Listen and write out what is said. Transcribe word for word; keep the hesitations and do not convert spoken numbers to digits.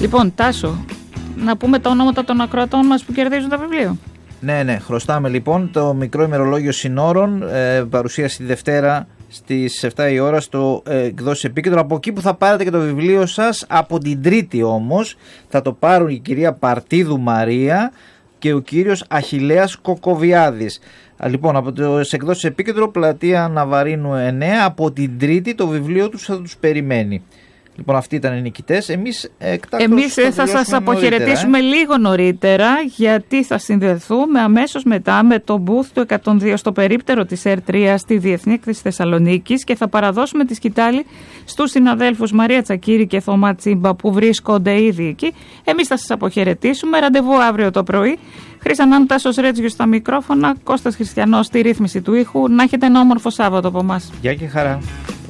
Λοιπόν, Τάσο, να πούμε τα ονόματα των ακροατών μας που κερδίζουν το βιβλίο. Ναι, ναι, χρωστάμε λοιπόν το μικρό ημερολόγιο συνόρων, ε, παρουσίαση τη Δευτέρα στις επτά η ώρα στο ε, εκδόσεις Επίκεντρο. Από εκεί που θα πάρετε και το βιβλίο σας, από την Τρίτη όμως θα το πάρουν η κυρία Παρτίδου Μαρία και ο κύριος Αχιλλέας Κοκοβιάδης. Λοιπόν, από το εκδόσεις Επίκεντρο, πλατεία Ναβαρίνου εννέα, από την Τρίτη το βιβλίο τους θα τους περιμένει. Λοιπόν, αυτοί ήταν οι νικητές. Εμείς, Εμείς θα σας αποχαιρετήσουμε νωρίτερα, ε? λίγο νωρίτερα, γιατί θα συνδεθούμε αμέσως μετά με το booth του εκατόν δύο στο περίπτερο της Ερ τρία στη Διεθνή Έκθεση Θεσσαλονίκης και θα παραδώσουμε τη σκητάλη στους συναδέλφους Μαρία Τσακύρη και Θωμά Τσίμπα που βρίσκονται ήδη εκεί. Εμείς θα σας αποχαιρετήσουμε. Ραντεβού αύριο το πρωί. Χρύσα Νάνου, Τάσος Ρέτζιος στα μικρόφωνα, Κώστας Χριστιανός στη ρύθμιση του ήχου. Να έχετε ένα όμορφο Σάββατο από εμάς. Γεια και χαρά.